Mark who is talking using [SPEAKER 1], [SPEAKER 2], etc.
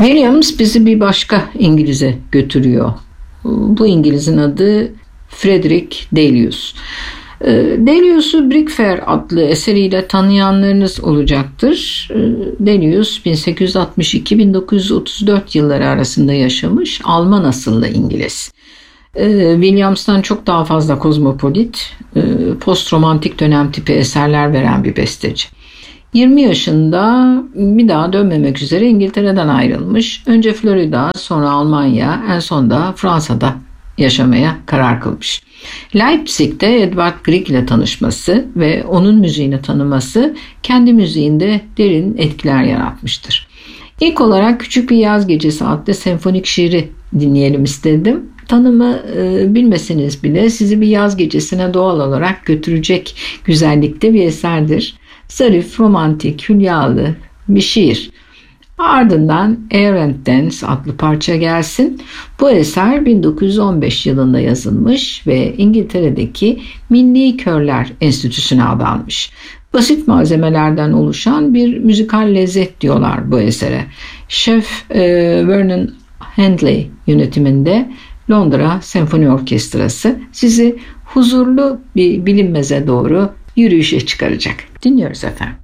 [SPEAKER 1] Williams bizi bir başka İngiliz'e götürüyor. Bu İngiliz'in adı Frederick Delius. Delius'u Brick Fair adlı eseriyle tanıyanlarınız olacaktır. Delius 1862-1934 yılları arasında yaşamış Alman asıllı İngiliz. Williams'tan çok daha fazla kozmopolit, postromantik dönem tipi eserler veren bir besteci. 20 yaşında bir daha dönmemek üzere İngiltere'den ayrılmış. Önce Florida, sonra Almanya, en son da Fransa'da yaşamaya karar kılmış. Leipzig'te Edvard Grieg ile tanışması ve onun müziğini tanıması kendi müziğinde derin etkiler yaratmıştır. İlk olarak Küçük Bir Yaz Gecesi adlı senfonik şiiri dinleyelim istedim. Tanımı bilmeseniz bile sizi bir yaz gecesine doğal olarak götürecek güzellikte bir eserdir. Zarif, romantik, hülyalı bir şiir. Ardından Air and Dance adlı parça gelsin. Bu eser 1915 yılında yazılmış ve İngiltere'deki Milli Körler Enstitüsü'ne adanmış. Basit malzemelerden oluşan bir müzikal lezzet diyorlar bu esere. Şef Vernon Handley yönetiminde Londra Senfoni Orkestrası sizi huzurlu bir bilinmeze doğru yürüyüşe çıkaracak. Dinliyoruz efendim.